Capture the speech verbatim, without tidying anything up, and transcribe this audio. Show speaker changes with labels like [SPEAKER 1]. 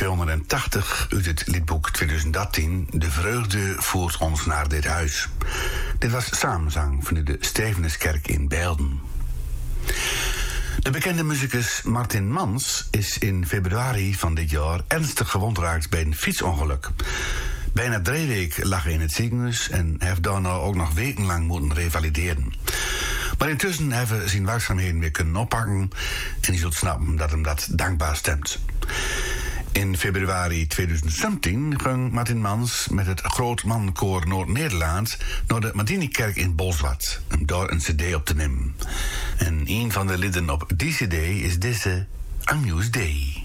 [SPEAKER 1] tweehonderdtachtig uit het liedboek twintig dertien... De vreugde voert ons naar dit huis. Dit was samenzang van de Stevenuskerk in Bijlden. De bekende muzikus Martin Mans is in februari van dit jaar ernstig gewond geraakt bij een fietsongeluk. Bijna drie weken lag hij in het ziekenhuis en heeft daarna ook nog wekenlang moeten revalideren. Maar intussen hebben we zijn werkzaamheden weer kunnen oppakken en je zult snappen dat hem dat dankbaar stemt. In februari tweeduizend zeventien ging Martin Mans met het Groot Mannenkoor Noord-Nederland naar de Martinikerk in Bolsward om daar een cd op te nemen. En een van de lieden op die cd is deze Agnus Dei.